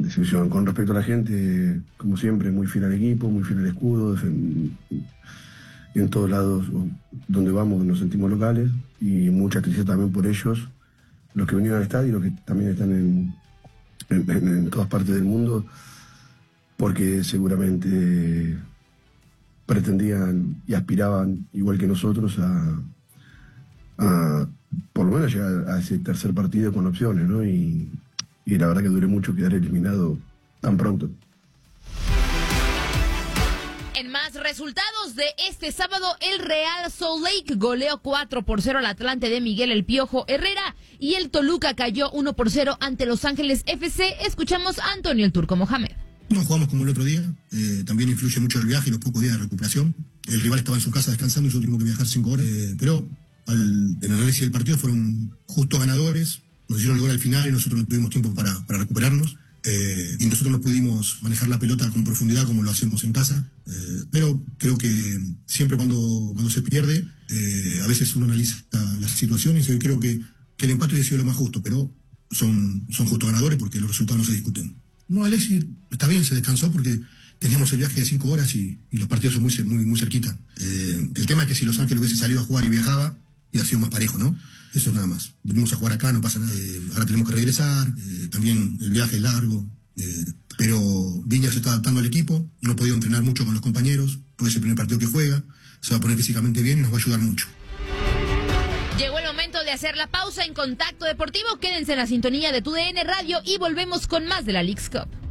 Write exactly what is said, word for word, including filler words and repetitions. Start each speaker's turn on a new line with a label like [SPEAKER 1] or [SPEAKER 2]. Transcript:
[SPEAKER 1] desilusión. Con respecto a la gente, como siempre, muy fiel al equipo, muy fiel al escudo, en, en todos lados donde vamos nos sentimos locales, y mucha tristeza también por ellos, los que vinieron al estadio y los que también están en, en, en, en todas partes del mundo, porque seguramente pretendían y aspiraban, igual que nosotros, a, a por lo menos llegar a ese tercer partido con opciones, ¿no? Y, y la verdad que duele mucho quedar eliminado tan pronto.
[SPEAKER 2] En más resultados de este sábado, el Real Salt Lake goleó cuatro por cero al Atlante de Miguel El Piojo Herrera y el Toluca cayó uno por cero ante Los Ángeles F C. Escuchamos a Antonio El Turco Mohamed.
[SPEAKER 3] No jugamos como el otro día, eh, también influye mucho el viaje y los pocos días de recuperación. El rival estaba en su casa descansando y nosotros tuvimos que viajar cinco horas, eh, pero al, en el análisis del partido fueron justos ganadores, nos hicieron el gol al final y nosotros no tuvimos tiempo para, para recuperarnos, eh, y nosotros no pudimos manejar la pelota con profundidad como lo hacemos en casa, eh, pero creo que siempre cuando, cuando se pierde, eh, a veces uno analiza las situaciones y creo que, que el empate hubiera sido lo más justo, pero son, son justos ganadores porque los resultados no se discuten. No, Alexis está bien, se descansó porque teníamos el viaje de cinco horas y, y los partidos son muy, muy, muy cerquita. Eh, el tema es que si Los Ángeles hubiese salido a jugar y viajaba, hubiera sido más parejo, ¿no? Eso nada más. Venimos a jugar acá, no pasa nada. Eh, ahora tenemos que regresar, eh, también el viaje es largo, eh, pero Viña se está adaptando al equipo, no ha podido entrenar mucho con los compañeros, puede ser el primer partido que juega, se va a poner físicamente bien y nos va a ayudar mucho.
[SPEAKER 2] Llegó el momento de hacer la pausa en Contacto Deportivo. Quédense en la sintonía de tu D N Radio y volvemos con más de la Leagues Cup.